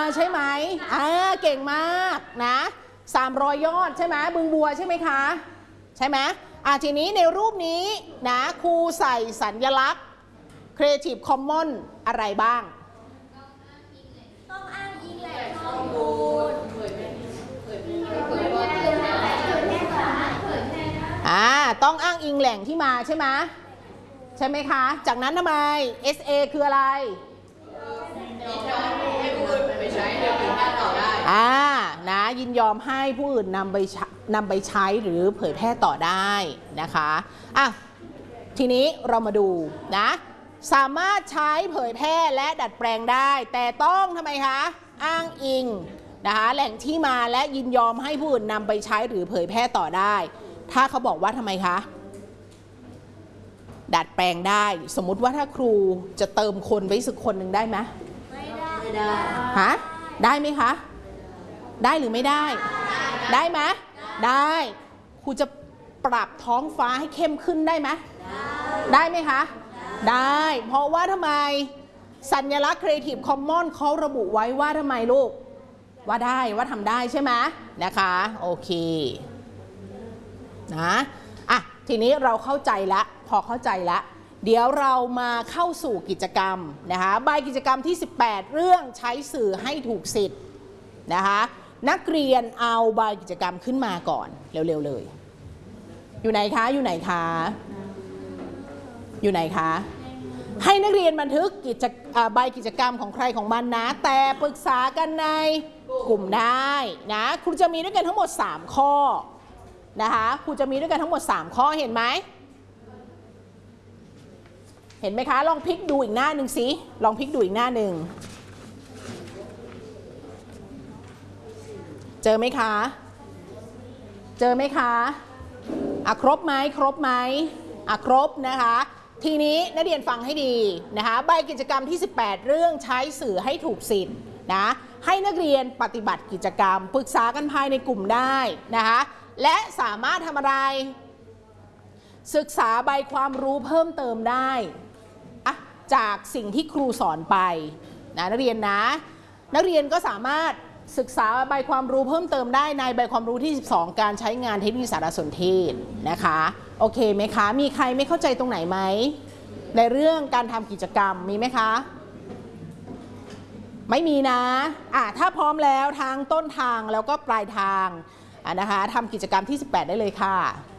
ใช่ไหมเก่งมากนะ300 ยอดใช่ไหมบึงบัวใช่ไหมคะใช่ไหมทีนี้ในรูปนี้นะครูใส่สัญลักษณ์ Creative Commons อะไรบ้างต้องอ้างอิงแหล่งข้อมูลต้องอ้างอิงแหล่งที่มาใช่ไหมใช่ไหมคะจากนั้นทำไม SA คืออะไรให้ผู้อื่นไปใช้หรือเผยแพร่ต่อได้นะยินยอมให้ผู้อื่นนำไปใช้หรือเผยแพร่ต่อได้นะคะทีนี้เรามาดูนะสามารถใช้เผยแพร่และดัดแปลงได้แต่ต้องทำไมคะอ้างอิงนะคะแหล่งที่มาและยินยอมให้ผู้อื่นนำไปใช้หรือเผยแพร่ต่อได้ถ้าเขาบอกว่าทำไมคะดัดแปลงได้สมมุติว่าถ้าครูจะเติมคนไปสักคนหนึ่งได้ไหมไม่ได้ฮะได้ไหมคะได้หรือไม่ได้ได้ไหมได้ครูจะปรับท้องฟ้าให้เข้มขึ้นได้ไหมได้ไหมคะได้เพราะว่าทำไมสัญลักษณ์ Creative Commons เขาระบุไว้ว่าทำไมลูกว่าได้ว่าทำได้ใช่ไหมนะคะโอเคนะทีนี้เราเข้าใจแล้วพอเข้าใจแล้วเดี๋ยวเรามาเข้าสู่กิจกรรมนะคะใบกิจกรรมที่18เรื่องใช้สื่อให้ถูกสิทธิ์นะคะนักเรียนเอาใบกิจกรรมขึ้นมาก่อนเร็วๆเลยอยู่ไหนคะอยู่ไหนคะอยู่ไหนคะให้นักเรียนบันทึกใบกิจกรรมของใครของมันนะแต่ปรึกษากันในกลุ่มได้นะครูจะมีด้วยกันทั้งหมด3ข้อนะคะครูจะมีด้วยกันทั้งหมด3ข้อเห็นไหมเห็นไหมคะลองพลิกดูอีกหน้าหนึ่งสิลองพลิกดูอีกหน้าหนึ่งเจอไหมคะเจอไหมคะครบไหมครบไหมครบนะคะทีนี้นักเรียนฟังให้ดีนะคะใบกิจกรรมที่18เรื่องใช้สื่อให้ถูกสิทธิ์นะให้นักเรียนปฏิบัติกิจกรรมปรึกษากันภายในกลุ่มได้นะคะและสามารถทำอะไรศึกษาใบความรู้เพิ่มเติมได้จากสิ่งที่ครูสอนไปนะนักเรียนนะนักเรียนก็สามารถศึกษาใบความรู้เพิ่มเติมได้ในใบความรู้ที่12การใช้งานเทคโนโลยีสารสนเทศนะคะโอเคไหมคะมีใครไม่เข้าใจตรงไหนไหมในเรื่องการทำกิจกรรมมีไหมคะไม่มีนะถ้าพร้อมแล้วทั้งต้นทางแล้วก็ปลายทางนะคะทำกิจกรรมที่18ได้เลยค่ะ